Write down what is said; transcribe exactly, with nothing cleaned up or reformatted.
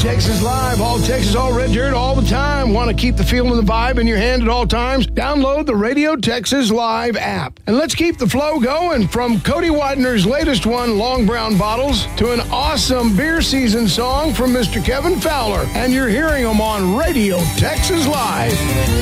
Texas Live, all Texas, all red dirt, all the time. Want to keep the feel and the vibe in your hand at all times? Download the Radio Texas Live app. And let's keep the flow going from Cody Widener's latest one, Long Brown Bottles, to an awesome beer season song from Mister Kevin Fowler. And you're hearing them on Radio Texas Live.